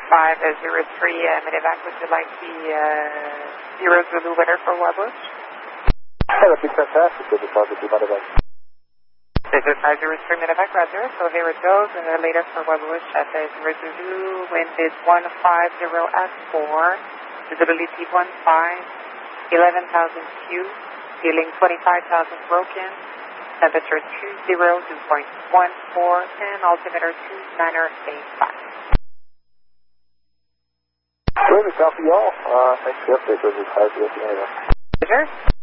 Medevac, would you like the 0 Zulu winner for Wabush? That'd be fantastic. This is Target 2 Medevac. This is 503 Medevac, Roger. So here it goes, and the latest for Wabush at 0 Zulu. Wind is 150 at 4. Visibility 15, 11,000 few. Feeling 25,000 broken. Temperature 20, dew point 14, and altimeter 2985. Good, copy y'all. Thanks for the update. This is 503 Medevac. Roger.